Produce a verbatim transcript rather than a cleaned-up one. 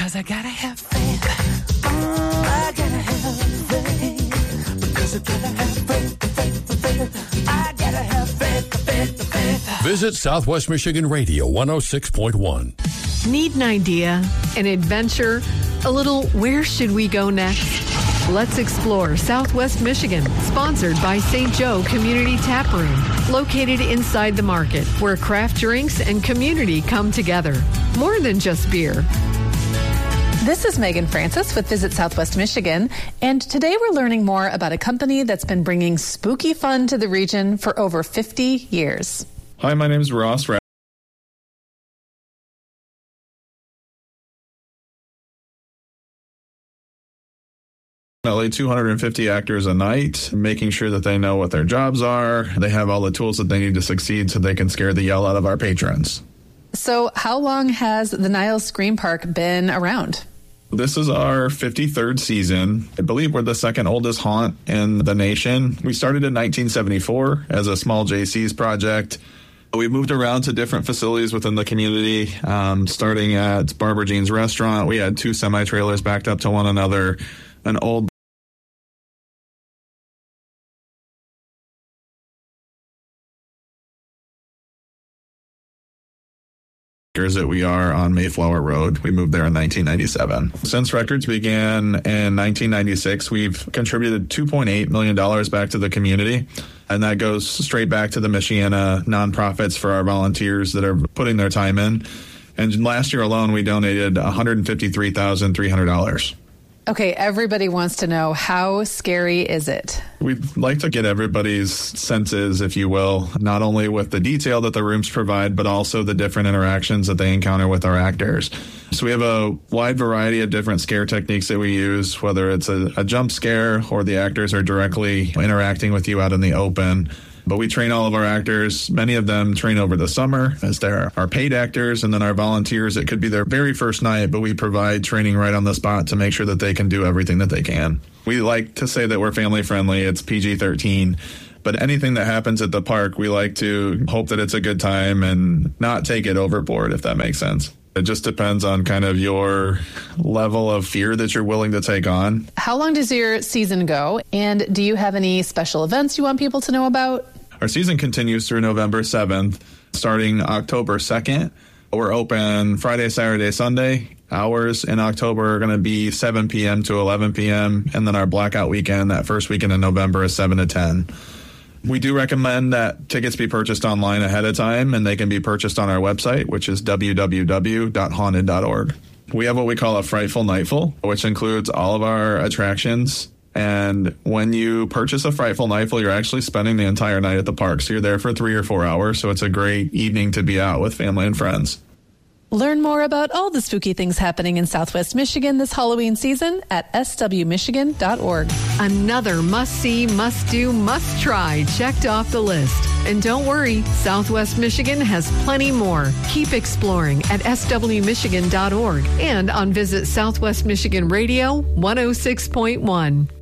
Because I gotta have faith. Oh, I gotta have faith. Because I gotta have faith, faith, faith. I gotta have faith, faith, faith. Visit Southwest Michigan Radio one oh six point one. Need an idea, an adventure, a little where should we go next? Let's explore Southwest Michigan, sponsored by Saint Joe Community Tap Room, located inside the market, where craft drinks and community come together. More than just beer. This is Megan Francis with Visit Southwest Michigan, and today we're learning more about a company that's been bringing spooky fun to the region for over fifty years. Hi, my name is Ross Rapp. two hundred fifty actors a night, making sure that they know what their jobs are. They have all the tools that they need to succeed so they can scare the yell out of our patrons. So how long has the Niles Scream Park been around? This is our fifty-third season. I believe we're the second oldest haunt in the nation. We started in nineteen seventy-four as a small J C's project. We moved around to different facilities within the community, um, starting at Barbara Jean's restaurant. We had two semi-trailers backed up to one another, an old that we are on Mayflower Road. We moved there in nineteen ninety-seven. Since records began in nineteen ninety-six, we've contributed two point eight million dollars back to the community, and that goes straight back to the Michiana nonprofits for our volunteers that are putting their time in. And last year alone, we donated one hundred fifty-three thousand three hundred dollars. Okay, everybody wants to know, how scary is it? We'd like to get everybody's senses, if you will, not only with the detail that the rooms provide, but also the different interactions that they encounter with our actors. So we have a wide variety of different scare techniques that we use, whether it's a, a jump scare or the actors are directly interacting with you out in the open. But we train all of our actors. Many of them train over the summer as they're our paid actors, and then our volunteers, it could be their very first night, but we provide training right on the spot to make sure that they can do everything that they can. We like to say that we're family friendly. It's P G thirteen. But anything that happens at the park, we like to hope that it's a good time and not take it overboard, if that makes sense. It just depends on kind of your level of fear that you're willing to take on. How long does your season go? And do you have any special events you want people to know about? Our season continues through November seventh, starting October second. We're open Friday, Saturday, Sunday. Hours in October are going to be seven p.m. to eleven p.m. And then our blackout weekend, that first weekend in November, is seven to ten. We do recommend that tickets be purchased online ahead of time, and they can be purchased on our website, which is w w w dot haunted dot org. We have what we call a Frightful Nightful, which includes all of our attractions. And when you purchase a Frightful Nightful, you're actually spending the entire night at the park. So you're there for three or four hours. So it's a great evening to be out with family and friends. Learn more about all the spooky things happening in Southwest Michigan this Halloween season at s w michigan dot org. Another must-see, must-do, must-try checked off the list. And don't worry, Southwest Michigan has plenty more. Keep exploring at s w michigan dot org and on Visit Southwest Michigan Radio one oh six point one.